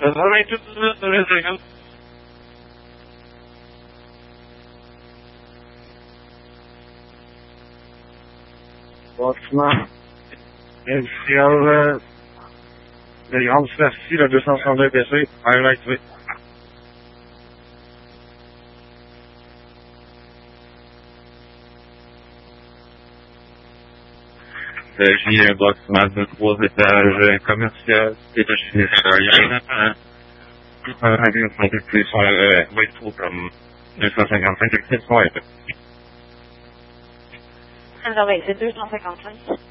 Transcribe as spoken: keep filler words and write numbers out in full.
quatre-vingt-dix minutes de réserve. Bâtiment industriel, euh, de grande superficie, le deux cent soixante-deux P C, air activé. Euh, j'ai un bâtiment de trois étages euh, commercial, étage finisseur, tout un radio de plus sur euh, va être trop comme deux cent cinquante-cinq, c'est quoi? Alors, oui, c'est deux cent cinquante-cinq.